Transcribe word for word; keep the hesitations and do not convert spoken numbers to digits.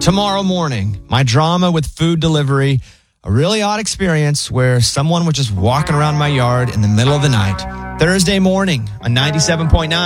Tomorrow morning, my drama with food delivery, a really odd experience where someone was just walking around my yard in the middle of the night. Thursday morning on ninety-seven point nine.